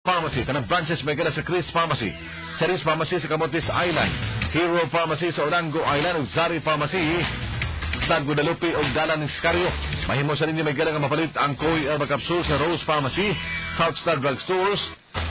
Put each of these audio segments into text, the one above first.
Pharmacy, kanang branches may gala sa Chris Pharmacy, Charis Pharmacy sa Camotes Island, Hero Pharmacy sa Olango Island, ug Zari Pharmacy sa Guadalupe o Dalan Iscario. Mahimo sa ninyo may gala nga mapalit ang Koy Herba Capsule sa Rose Pharmacy, Southstar Drug Stores,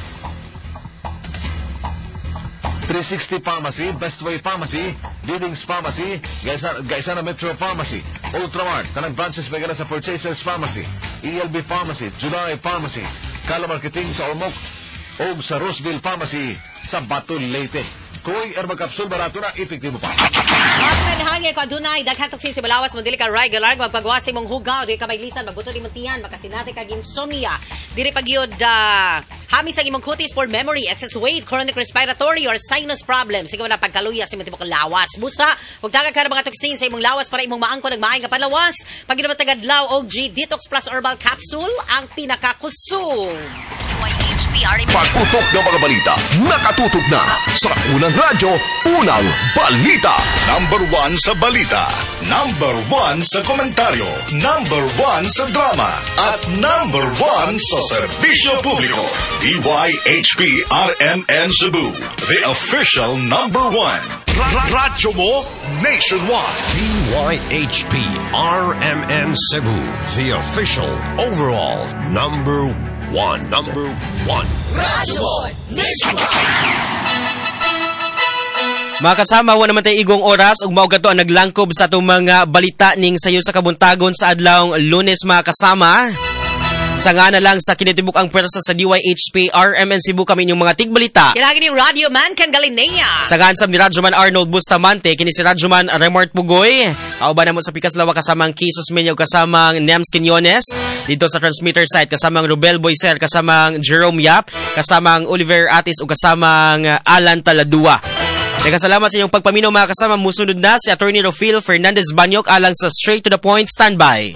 360 Pharmacy, Bestway Pharmacy, Leadings Pharmacy, Gaisana Metro Pharmacy, Ultramart, kanang branches may gala sa Purchasers Pharmacy, ELB Pharmacy, July Pharmacy, Kala Marketing sa Ormoc, o sa Roseville Pharmacy sa Batul Leyte. Koy Herba Capsule, barato na, epektibo pa. Osman hangin ko adunay daghan toksin si Balawas mo dili ka regular magpagawa sa imong hugaw dili ka mailisan magbuto di matiyan makasinati kag insomnia dili pagyud hami sa imong kutis for memory, excess weight, chronic respiratory or sinus problems sigaw na pagkaluya sa imong tibok lawas busa ug daghan ka mga toksin sa imong lawas para imong maangkon og maayong kapalawas paginamat tagadlaw og G Detox Plus Herbal Capsule ang pinakakusog. Pag-utok ng mga balita, nakatutok na sa unang radyo, unang balita. Number 1 sa balita, number 1 sa komentaryo, number 1 sa drama, at number 1 sa serbisyo publiko. DYHP RMN Cebu, the official number 1. Radyo mo nationwide. DYHP RMN Cebu, the official overall number 1. Number 1. Radyo mo nationwide. Mga kasama, wala naman tayo igong oras ug mao gato ang naglangkob sa atong mga balita ning sayo sa kabuntagon sa adlawng Lunes mga kasama. Sa nga na lang sa kinitibuk ang pwersa sa DYHP RMN Cebu kami inyong mga tigbalita. Kilagin ni Radio Man Can Galinea. Sa gansam ni Radyoman Arnold Bustamante, kini si Radyoman Remort Pugoy. Kauban na mo sa pikas lawa kasamang Kisos Menyo kasamang Nems Quinones. Dito sa transmitter site kasamang Rubel Boycer, kasamang Jerome Yap, kasamang Oliver Atis o kasamang Alan Taladua. Nagkasalamat sa inyong pagpaminaw mga kasama. Musunod na si Attorney Rofil Fernandez Banyok alang sa Straight to the Point Standby.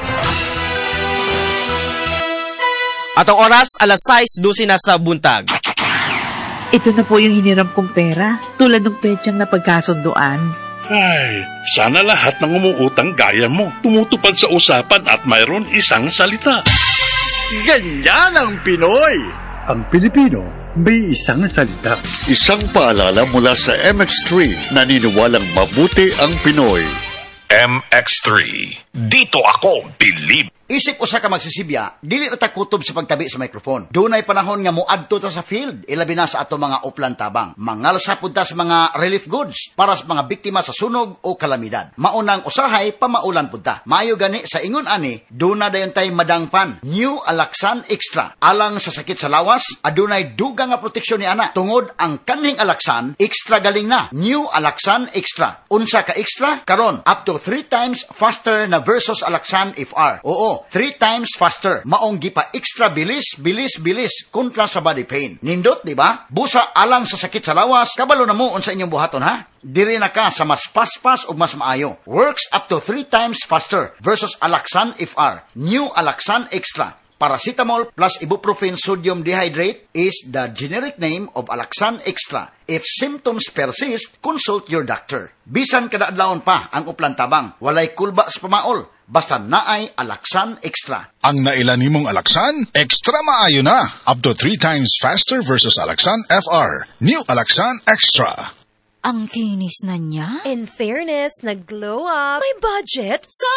At ang oras, alas 6:12 na sa buntag. Ito na po yung hiniram kong pera, tulad ng petsang na pagkasunduan. Ay, sana lahat ng umuutang gaya mo tumutupad sa usapan at mayroon isang salita. Ganyan ang Pinoy. Ang Pilipino may isang salita. Isang paalala mula sa MX3, naniniwalang mabuti ang Pinoy. MX3. Dito ako, believe. Isip usa ka magsisibya, dili na ta kutob sa pagtabi sa microphone. Dunay panahon nga moadto ta sa field, ilabi na sa ato mga uplan tabang. Mangalsa pud ta sa mga relief goods para sa mga biktima sa sunog o kalamidad. Maunang usahay pamaulan pud ta. Maayo gani sa ingon ani, duna dayon tay madangpan. New Alaxan Extra. Alang sa sakit sa lawas, adunay dugang nga proteksyon ni ana. Tungod ang kanhing Alaxan, extra galing na. New Alaxan Extra. Unsa ka extra? Karon up to 3 times faster na versus Alaxan FR. Oo, 3 times faster. Maong gipa extra bilis kontra sa body pain. Nindot, di ba? Busa alang sa sakit sa lawas, kabalo na mo unsa inyong buhaton ha? Diri na ka sa mas paspas o mas maayo. Works up to 3 times faster versus Alaxan FR. New Alaxan Extra. Paracetamol plus ibuprofen sodium dehydrate is the generic name of Alaxan Extra. If symptoms persist, consult your doctor. Bisan kada adlawon pa ang uplan tabang, walay kulba sa pamaol. Basta naay Alaxan Extra. Ang nailan nimong Alaxan, extra maayo na. Up to 3 times faster versus Alaxan FR. New Alaxan Extra. Ang kinis na niya. In fairness, nag-glow up. May budget.